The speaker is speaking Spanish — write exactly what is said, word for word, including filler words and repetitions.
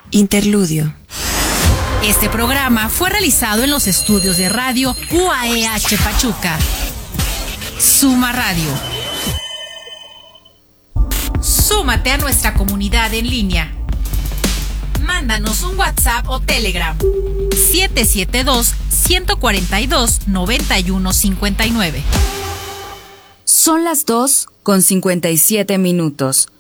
Interludio. Este programa fue realizado en los estudios de radio U A E H Pachuca. Suma Radio. Súmate a nuestra comunidad en línea. Mándanos un WhatsApp o Telegram. siete siete dos, uno cuatro dos, nueve uno cinco nueve. Son las dos con cincuenta y siete minutos.